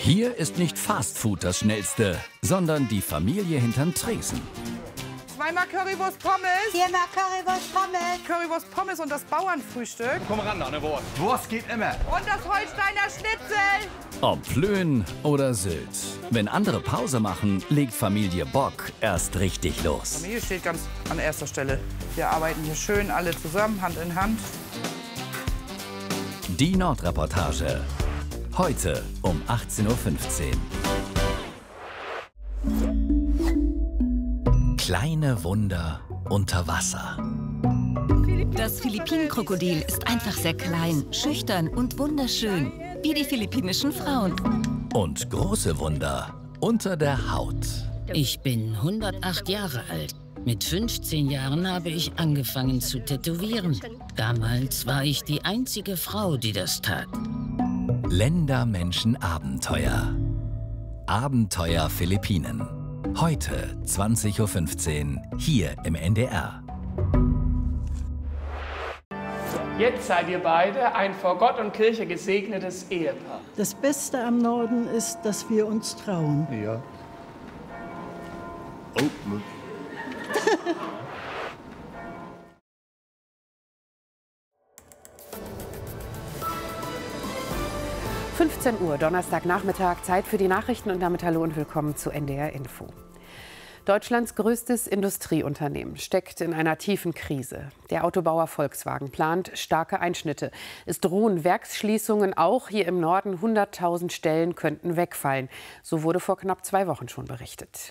Hier ist nicht Fastfood das Schnellste, sondern die Familie hinterm Tresen. Zweimal Currywurst Pommes. Viermal Currywurst Pommes. Currywurst Pommes und das Bauernfrühstück. Komm ran, eine Wurst. Wurst geht immer. Und das Holsteiner Schnitzel. Ob Plön oder Sylt. Wenn andere Pause machen, legt Familie Bock erst richtig los. Familie steht ganz an erster Stelle. Wir arbeiten hier schön alle zusammen, Hand in Hand. Die Nordreportage. Heute um 18:15 Uhr. Kleine Wunder unter Wasser. Das Philippinenkrokodil ist einfach sehr klein, schüchtern und wunderschön, wie die philippinischen Frauen. Und große Wunder unter der Haut. Ich bin 108 Jahre alt. Mit 15 Jahren habe ich angefangen zu tätowieren. Damals war ich die einzige Frau, die das tat. Länder-Menschen-Abenteuer. Abenteuer Philippinen. Heute 20:15 Uhr hier im NDR. Jetzt seid ihr beide ein vor Gott und Kirche gesegnetes Ehepaar. Das Beste am Norden ist, dass wir uns trauen. Ja. Oh. 15 Uhr, Donnerstagnachmittag, Zeit für die Nachrichten und damit hallo und willkommen zu NDR Info. Deutschlands größtes Industrieunternehmen steckt in einer tiefen Krise. Der Autobauer Volkswagen plant starke Einschnitte. Es drohen Werksschließungen, auch hier im Norden. 100.000 Stellen könnten wegfallen. So wurde vor knapp 2 Wochen schon berichtet.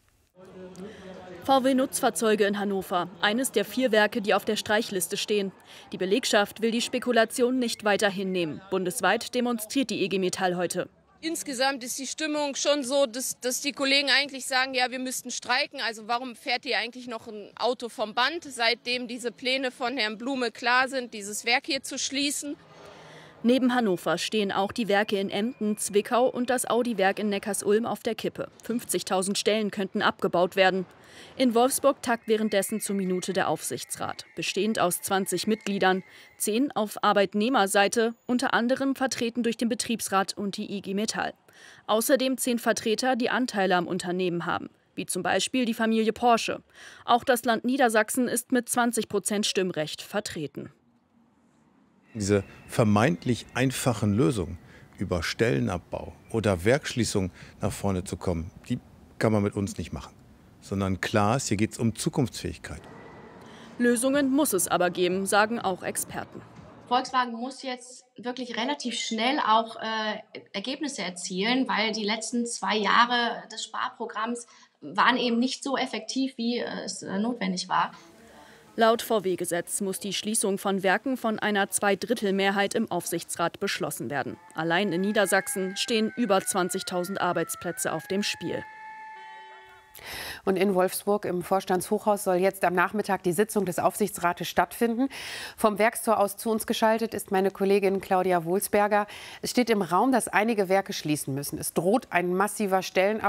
VW Nutzfahrzeuge in Hannover, eines der 4 Werke, die auf der Streichliste stehen. Die Belegschaft will die Spekulation nicht weiter hinnehmen. Bundesweit demonstriert die IG Metall heute. Insgesamt ist die Stimmung schon so, dass die Kollegen eigentlich sagen, ja, wir müssten streiken. Also warum fährt hier eigentlich noch ein Auto vom Band, seitdem diese Pläne von Herrn Blume klar sind, dieses Werk hier zu schließen? Neben Hannover stehen auch die Werke in Emden, Zwickau und das Audi-Werk in Neckarsulm auf der Kippe. 50.000 Stellen könnten abgebaut werden. In Wolfsburg tagt währenddessen zur Minute der Aufsichtsrat, bestehend aus 20 Mitgliedern, 10 auf Arbeitnehmerseite, unter anderem vertreten durch den Betriebsrat und die IG Metall. Außerdem 10 Vertreter, die Anteile am Unternehmen haben, wie zum Beispiel die Familie Porsche. Auch das Land Niedersachsen ist mit 20% Stimmrecht vertreten. Diese vermeintlich einfachen Lösungen über Stellenabbau oder Werksschließung nach vorne zu kommen, die kann man mit uns nicht machen. Sondern klar ist, hier geht es um Zukunftsfähigkeit. Lösungen muss es aber geben, sagen auch Experten. Volkswagen muss jetzt wirklich relativ schnell auch Ergebnisse erzielen, weil die letzten 2 Jahre des Sparprogramms waren eben nicht so effektiv, wie es notwendig war. Laut VW-Gesetz muss die Schließung von Werken von einer 2/3-Mehrheit im Aufsichtsrat beschlossen werden. Allein in Niedersachsen stehen über 20.000 Arbeitsplätze auf dem Spiel. Und in Wolfsburg im Vorstandshochhaus soll jetzt am Nachmittag die Sitzung des Aufsichtsrates stattfinden. Vom Werkstor aus zu uns geschaltet ist meine Kollegin Claudia Wohlsberger. Es steht im Raum, dass einige Werke schließen müssen. Es droht ein massiver Stellenabbau.